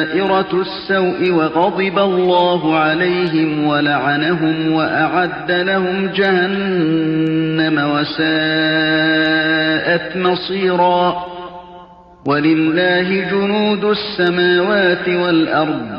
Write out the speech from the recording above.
دَائِرَةُ السَّوْءِ وَغَضِبَ اللَّهُ عَلَيْهِمْ وَلَعَنَهُمْ وَأَعَدَّ لَهُمْ جَهَنَّمَ وَسَاءَتْ مَصِيرًا. وَلِلَّهِ جُنُودُ السَّمَاوَاتِ وَالْأَرْضِ